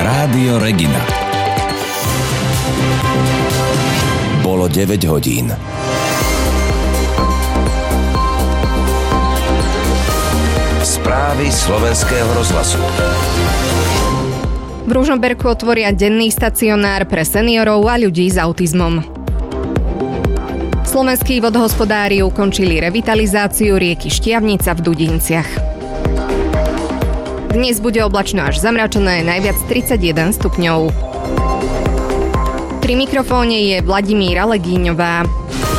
Rádio Regina. Bolo 9 hodín. Správy slovenského rozhlasu. V Ružomberku otvoria denný stacionár pre seniorov a ľudí s autizmom. Slovenskí vodohospodári ukončili revitalizáciu rieky Štiavnica v Dudinciach. Dnes bude oblačno až zamračené, najviac 31 stupňov. Pri mikrofóne je Vladimíra Legíňová.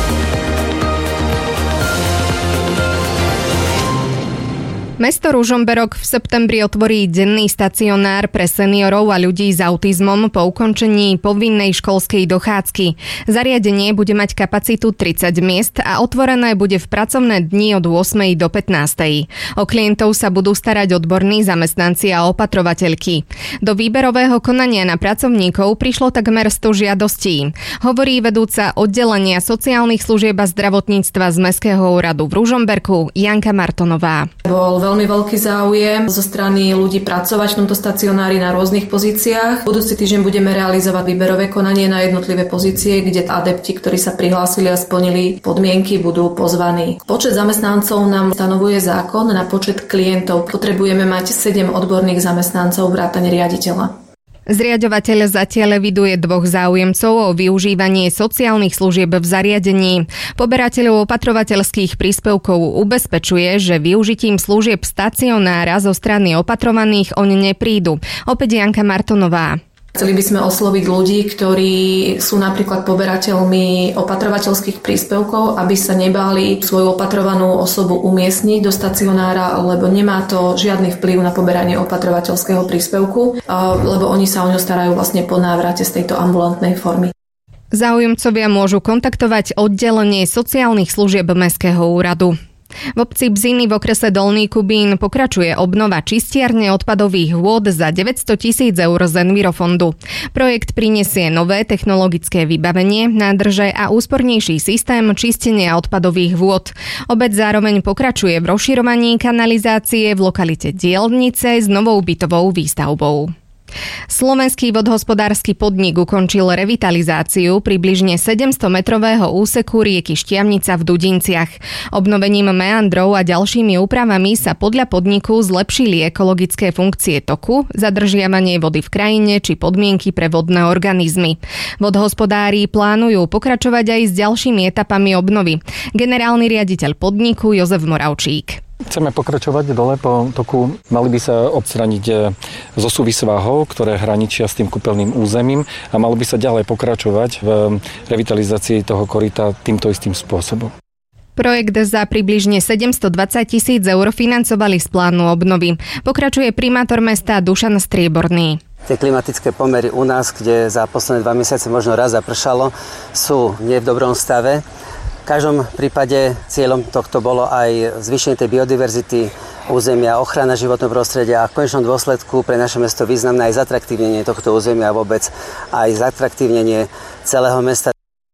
Mesto Ružomberok v septembri otvorí denný stacionár pre seniorov a ľudí s autizmom po ukončení povinnej školskej dochádzky. Zariadenie bude mať kapacitu 30 miest a otvorené bude v pracovné dni od 8. do 15. O klientov sa budú starať odborní zamestnanci a opatrovateľky. Do výberového konania na pracovníkov prišlo takmer 100 žiadostí. Hovorí vedúca oddelenia sociálnych služieb a zdravotníctva z Mestského úradu v Ružomberku Janka Martonová. Veľmi veľký záujem zo strany ľudí pracovať v tomto stacionári na rôznych pozíciách. Budúci týždeň budeme realizovať výberové konanie na jednotlivé pozície, kde adepti, ktorí sa prihlásili a splnili podmienky, budú pozvaní. Počet zamestnancov nám stanovuje zákon, na počet klientov potrebujeme mať 7 odborných zamestnancov vrátane riaditeľa. Zriaďovateľ zatiaľ eviduje 2 záujemcov o využívanie sociálnych služieb v zariadení. Poberateľov opatrovateľských príspevkov ubezpečuje, že využitím služieb stacionára zo strany opatrovaných oni neprídu. Opäť Janka Martonová. Chceli by sme osloviť ľudí, ktorí sú napríklad poberateľmi opatrovateľských príspevkov, aby sa nebáli svoju opatrovanú osobu umiestniť do stacionára, lebo nemá to žiadny vplyv na poberanie opatrovateľského príspevku, lebo oni sa o ňo starajú vlastne po návrate z tejto ambulantnej formy. Záujemcovia môžu kontaktovať oddelenie sociálnych služieb Mestského úradu. V obci Bziny v okrese Dolný Kubín pokračuje obnova čistiarne odpadových vôd za 900 000 eur z Envirofondu. Projekt prinesie nové technologické vybavenie, nádrže a úspornejší systém čistenia odpadových vôd. Obec zároveň pokračuje v rozširovaní kanalizácie v lokalite Dielnice s novou bytovou výstavbou. Slovenský vodohospodársky podnik ukončil revitalizáciu približne 700-metrového úseku rieky Štiavnica v Dudinciach. Obnovením meandrov a ďalšími úpravami sa podľa podniku zlepšili ekologické funkcie toku, zadržiavanie vody v krajine či podmienky pre vodné organizmy. Vodohospodári plánujú pokračovať aj s ďalšími etapami obnovy. Generálny riaditeľ podniku Jozef Moravčík. Chceme pokračovať dole po toku. Mali by sa odstraniť zosuvy svahov, ktoré hraničia s tým kúpeľným územím a malo by sa ďalej pokračovať v revitalizácii toho koryta týmto istým spôsobom. Projekt za približne 720 000 eur financovali z plánu obnovy. Pokračuje primátor mesta Dušan Strieborný. Tie klimatické pomery u nás, kde za posledné 2 mesiace možno raz zapršalo, sú nie v dobrom stave. V každom prípade cieľom tohto bolo aj zvýšenie tej biodiverzity územia, ochrana životného prostredia a v konečnom dôsledku pre naše mesto významné aj zatraktívnenie tohto územia a vôbec aj zatraktívnenie celého mesta.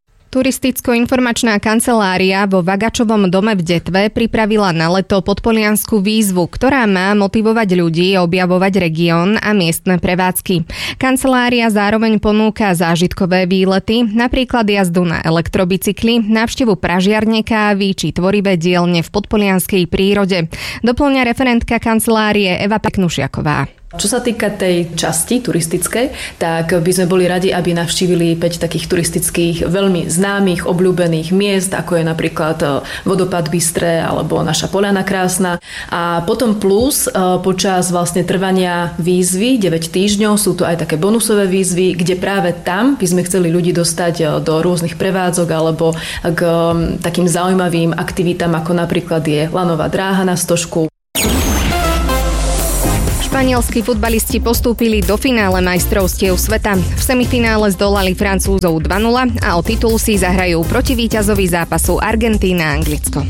Turisticko-informačná kancelária vo Vagačovom dome v Detve pripravila na leto podpoliansku výzvu, ktorá má motivovať ľudí objavovať región a miestne prevádzky. Kancelária zároveň ponúka zážitkové výlety, napríklad jazdu na elektrobicykli, návštevu pražiarne kávy či tvorivé dielne v podpolianskej prírode. Doplňa referentka kancelárie Eva Peknušiaková. Čo sa týka tej časti turistickej, tak by sme boli radi, aby navštívili 5 takých turistických, veľmi známych, obľúbených miest, ako je napríklad vodopád Bystré alebo naša Poľana Krásna. A potom plus počas vlastne trvania výzvy 9 týždňov sú tu aj také bonusové výzvy, kde práve tam by sme chceli ľudí dostať do rôznych prevádzok alebo k takým zaujímavým aktivitám, ako napríklad je lanová dráha na Stožku. Španielskí futbalisti postúpili do finále majstrovstiev sveta. V semifinále zdolali Francúzov 2-0 a o titul si zahrajú proti víťazovi zápasu Argentína-Anglicko.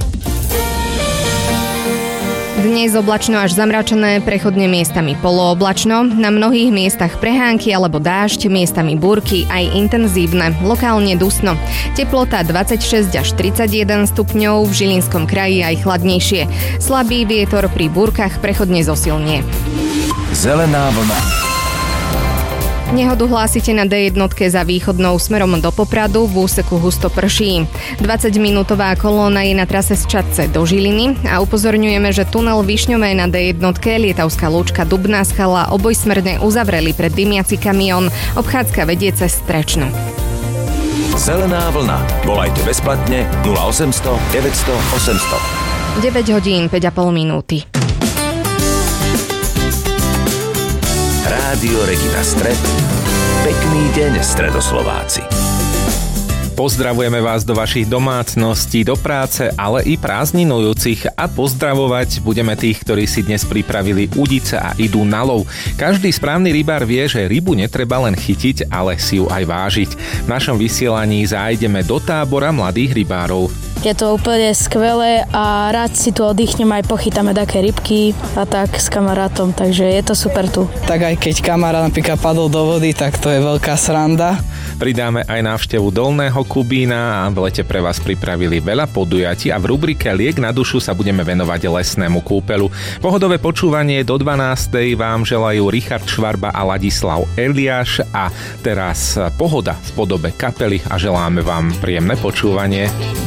Dnes oblačno až zamračené, prechodne miestami polooblačno, na mnohých miestach prehánky alebo dážď, miestami búrky aj intenzívne, lokálne dusno. Teplota 26 až 31 stupňov, v Žilinskom kraji aj chladnejšie. Slabý vietor pri búrkach prechodne zosilnie. Zelená vlna. Nehodu hlásite na D1 za východnou smerom do Popradu, v úseku husto prší. 20-minútová kolóna je na trase z Čadce do Žiliny a upozorňujeme, že tunel Višňové na D1, Lietavská lúčka, Dubná Skala obojsmerne uzavreli pre dymiaci kamión. Obchádzka vedie cez Strečno. Zelená vlna. Volajte bezplatne 0800 900 800. 9 hodín, 5,5 minúty. Rádio Regina Stred. Pekný deň, Stredoslováci. Pozdravujeme vás do vašich domácností, do práce, ale i prázdninujúcich a pozdravovať budeme tých, ktorí si dnes pripravili udice a idú na lov. Každý správny rybár vie, že rybu netreba len chytiť, ale si ju aj vážiť. V našom vysielaní zájdeme do tábora mladých rybárov. Je to úplne skvelé a rád si tu oddychnem, aj pochytáme také rybky a tak s kamarátom, takže je to super tu. Tak aj keď kamarát napríklad padol do vody, tak to je veľká sranda. Pridáme aj návštevu Dolného Kubína a v lete pre vás pripravili veľa podujatí a v rubrike Liek na dušu sa budeme venovať lesnému kúpelu. Pohodové počúvanie do 12. vám želajú Richard Švarba a Ladislav Eliáš a teraz pohoda v podobe kapely a želáme vám príjemné počúvanie.